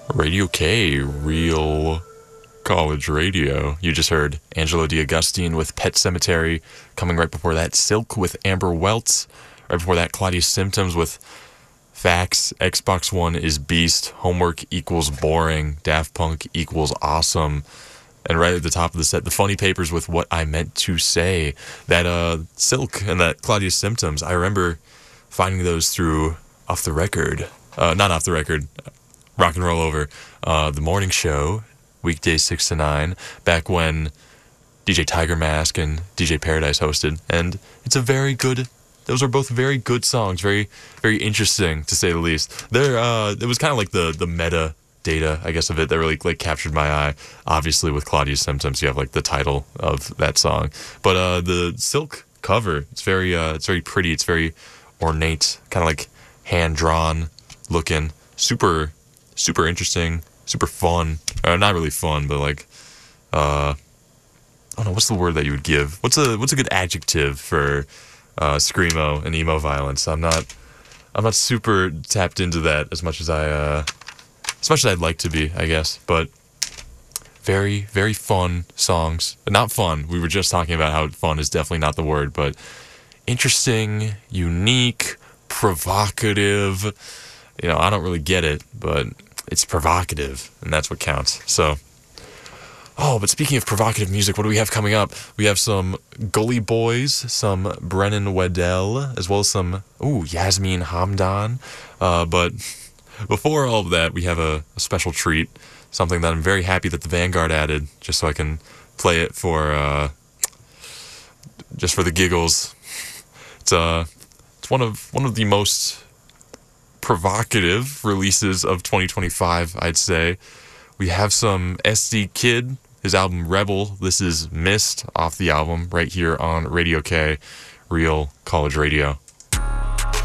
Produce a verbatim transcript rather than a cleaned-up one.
Radio K, real college radio. You just heard Angelo DiAgustine with Pet Cemetery. Coming right before that, Silk with Amber Weltz. Right before that, Claudius Symptoms with Facts. Xbox One is Beast. Homework equals boring. Daft Punk equals awesome. And right at the top of the set, the Funny Papers with What I Meant to Say. That uh, Silk and that Claudius Symptoms, I remember finding those through Off the Record. Uh, not Off the Record. Rock and Roll Over. Uh, the morning show, weekdays six to nine, back when D J Tiger Mask and D J Paradise hosted. And it's a very good, those are both very good songs, very, very interesting, to say the least. They're, uh, it was kind of like the, the meta data, I guess, of it that really like captured my eye. Obviously, with Claudius Symptoms, you have like the title of that song. But uh, the Silk cover, it's very, uh, it's very pretty. It's very ornate, kind of like hand-drawn looking. Super, super interesting, super fun. Uh, not really fun, but like, uh, I don't know, what's the word that you would give? What's a what's a good adjective for uh, screamo and emo violence? I'm not, I'm not super tapped into that as much as I, uh, as much as I'd like to be, I guess. But very, very fun songs. Not fun. We were just talking about how fun is definitely not the word, but interesting, unique, provocative. You know, I don't really get it, but it's provocative, and that's what counts. So, oh, but speaking of provocative music, what do we have coming up? We have some Gully Boys, some Brennan Weddell, as well as some, ooh, Yasmin Hamdan. Uh, but before all of that, we have a, a special treat, something that I'm very happy that the Vanguard added, just so I can play it for, uh, just for the giggles. It's uh, it's one of one of the most provocative releases of twenty twenty-five, I'd say. We have some S D Kid, his album Rebel. This is Mist off the album right here on Radio K, Real College Radio.